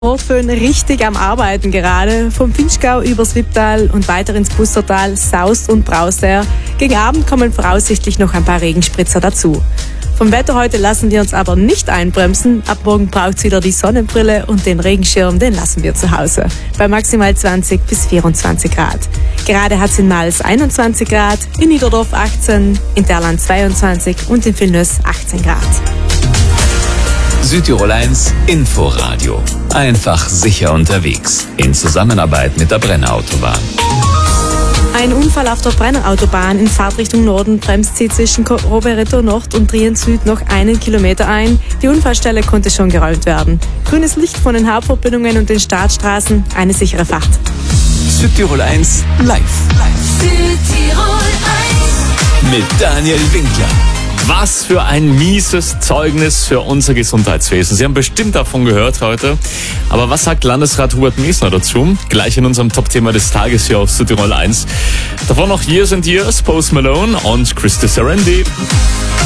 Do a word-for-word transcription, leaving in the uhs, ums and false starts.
Nordföhn richtig am Arbeiten gerade. Vom Vinschgau übers Wipptal und weiter ins Pustertal saust und braust er. Gegen Abend kommen voraussichtlich noch ein paar Regenspritzer dazu. Vom Wetter heute lassen wir uns aber nicht einbremsen. Ab morgen braucht's wieder die Sonnenbrille und den Regenschirm, den lassen wir zu Hause. Bei maximal zwanzig bis vierundzwanzig Grad. Gerade hat's in Mals einundzwanzig Grad, in Niederdorf achtzehn, in Derland zweiundzwanzig und in Vilnös achtzehn Grad. Südtirol eins Inforadio. Einfach sicher unterwegs. In Zusammenarbeit mit der Brenner-Autobahn. Ein Unfall auf der Brenner-Autobahn in Fahrtrichtung Norden bremst sie zwischen Rovereto Nord und Trient Süd noch einen Kilometer ein. Die Unfallstelle konnte schon geräumt werden. Grünes Licht von den Hauptverbindungen und den Startstraßen, eine sichere Fahrt. Südtirol eins live. Südtirol eins. Mit Daniel Winkler. Was für ein mieses Zeugnis für unser Gesundheitswesen. Sie haben bestimmt davon gehört heute. Aber was sagt Landesrat Hubert Mesner dazu? Gleich in unserem Top-Thema des Tages hier auf Südtirol eins. Davor noch Years and Years, Post Malone und Christy Serendi.